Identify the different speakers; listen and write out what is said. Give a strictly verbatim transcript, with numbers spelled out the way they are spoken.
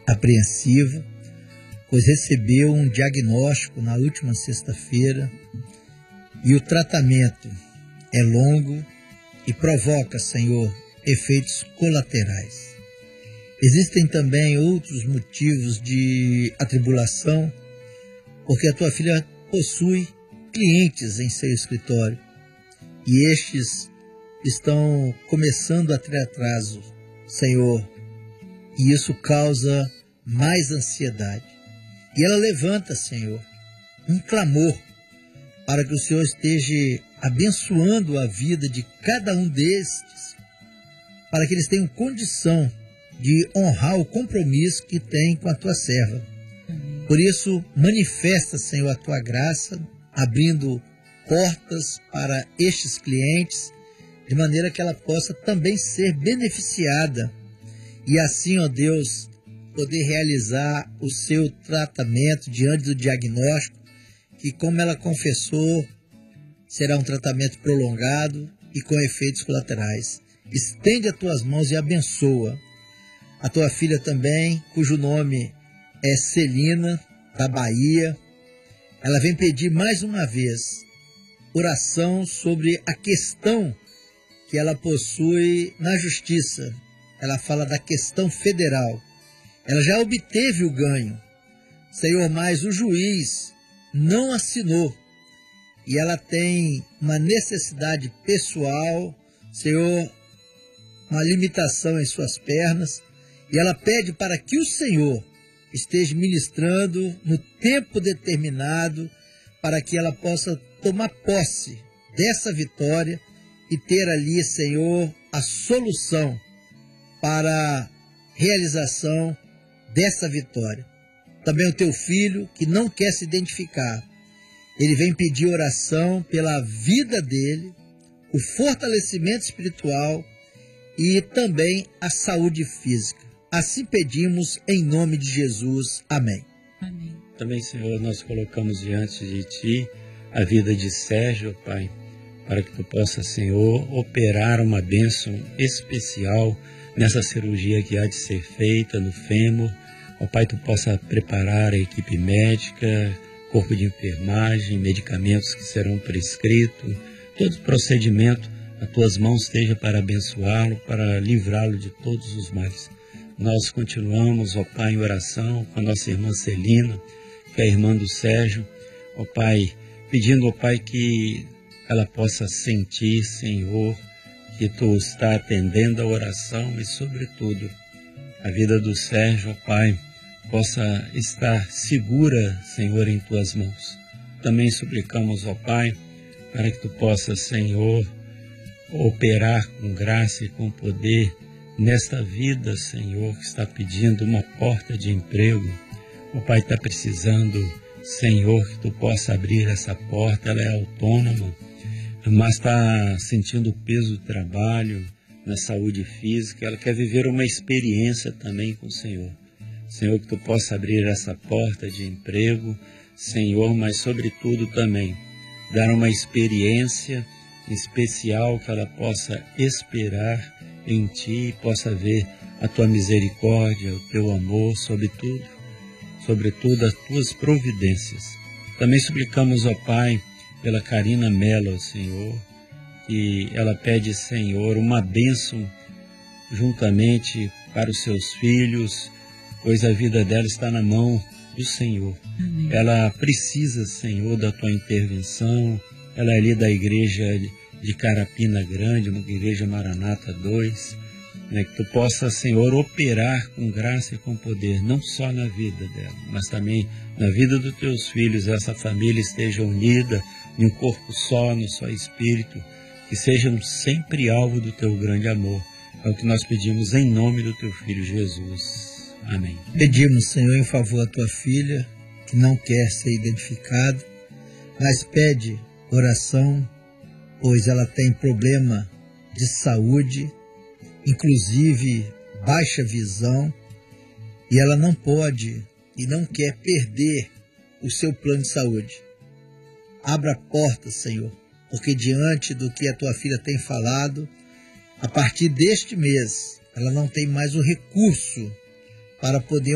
Speaker 1: apreensiva, pois recebeu um diagnóstico na última sexta-feira e o tratamento é longo e provoca, Senhor, efeitos colaterais. Existem também outros motivos de atribulação, porque a tua filha possui clientes em seu escritório e estes estão começando a ter atraso, Senhor, e isso causa mais ansiedade. E ela levanta, Senhor, um clamor para que o Senhor esteja abençoando a vida de cada um destes, para que eles tenham condição de honrar o compromisso que têm com a tua serva. Amém. Por isso, manifesta, Senhor, a tua graça, abrindo portas para estes clientes, de maneira que ela possa também ser beneficiada e assim, ó Deus, poder realizar o seu tratamento diante do diagnóstico, que, como ela confessou, será um tratamento prolongado e com efeitos colaterais. Estende as tuas mãos e abençoa a tua filha também, cujo nome é Celina, da Bahia. Ela vem pedir mais uma vez oração sobre a questão que ela possui na justiça. Ela fala da questão federal. Ela já obteve o ganho, Senhor, mas o juiz não assinou. E ela tem uma necessidade pessoal, Senhor, uma limitação em suas pernas. E ela pede para que o Senhor esteja ministrando no tempo determinado, para que ela possa tomar posse dessa vitória e ter ali, Senhor, a solução para a realização dessa vitória. Também o teu filho, que não quer se identificar, ele vem pedir oração pela vida dele, o fortalecimento espiritual e também a saúde física. Assim pedimos em nome de Jesus. Amém.
Speaker 2: Amém. Também, Senhor, nós colocamos diante de Ti a vida de Sérgio, Pai, para que Tu possa, Senhor, operar uma bênção especial nessa cirurgia que há de ser feita no fêmur. Ó Pai, Tu possa preparar a equipe médica, corpo de enfermagem, medicamentos que serão prescritos, todo o procedimento, as Tuas mãos esteja para abençoá-lo, para livrá-lo de todos os males. Nós continuamos, ó Pai, em oração com a nossa irmã Celina, que é a irmã do Sérgio, ó Pai, pedindo, ó Pai, que ela possa sentir, Senhor, que Tu está atendendo a oração e, sobretudo, a vida do Sérgio, ó Pai, possa estar segura, Senhor, em Tuas mãos. Também suplicamos, ó Pai, para que Tu possa, Senhor, operar com graça e com poder nesta vida, Senhor, que está pedindo uma porta de emprego. O Pai está precisando, Senhor, que Tu possa abrir essa porta. Ela é autônoma, mas está sentindo o peso do trabalho, na saúde física. Ela quer viver uma experiência também com o Senhor. Senhor, que Tu possa abrir essa porta de emprego, Senhor, mas sobretudo também dar uma experiência especial, que ela possa esperar em Ti, possa ver a Tua misericórdia, o Teu amor, sobretudo, sobretudo as Tuas providências. Também suplicamos, ó Pai, pela Karina Mello, Senhor, que ela pede, Senhor, uma bênção juntamente para os seus filhos, pois a vida dela está na mão do Senhor. Amém. Ela precisa, Senhor, da Tua intervenção. Ela é ali da igreja de Carapina Grande, uma igreja Maranata dois, né, que Tu possa, Senhor, operar com graça e com poder, não só na vida dela, mas também na vida dos Teus filhos. Essa família esteja unida em um corpo só, no só espírito, que sejam sempre alvo do Teu grande amor. É o que nós pedimos em nome do Teu Filho Jesus. Amém.
Speaker 1: Pedimos, Senhor, em favor da Tua filha, que não quer ser identificada, mas pede oração, pois ela tem problema de saúde, inclusive baixa visão, e ela não pode e não quer perder o seu plano de saúde. Abra a porta, Senhor, porque diante do que a Tua filha tem falado, a partir deste mês, ela não tem mais o recurso para poder